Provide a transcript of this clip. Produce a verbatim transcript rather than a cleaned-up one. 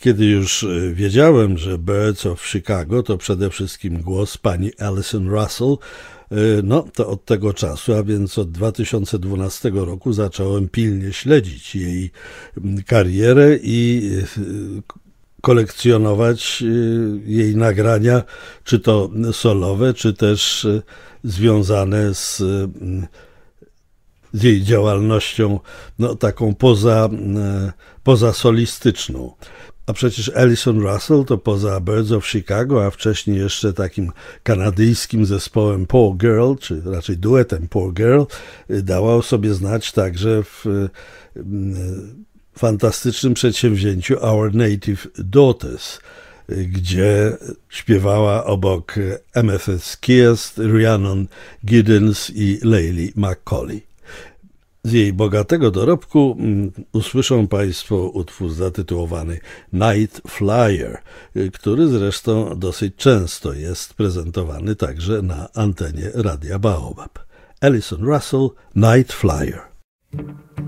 Kiedy już wiedziałem, że Birds of Chicago to przede wszystkim głos pani Alison Russell, no to od tego czasu, a więc od dwa tysiące dwunastego roku zacząłem pilnie śledzić jej karierę i kolekcjonować jej nagrania, czy to solowe, czy też związane z, z jej działalnością, no, taką poza, pozasolistyczną. A przecież Alison Russell to poza Birds of Chicago, a wcześniej jeszcze takim kanadyjskim zespołem Poor Girl, czy raczej duetem Poor Girl, dała o sobie znać także w fantastycznym przedsięwzięciu Our Native Daughters, gdzie śpiewała obok Amethyst Kiest, Rhiannon Giddens i Layli McCauley. Z jej bogatego dorobku usłyszą Państwo utwór zatytułowany Night Flyer, który zresztą dosyć często jest prezentowany także na antenie Radia Baobab. Alison Russell, Night Flyer.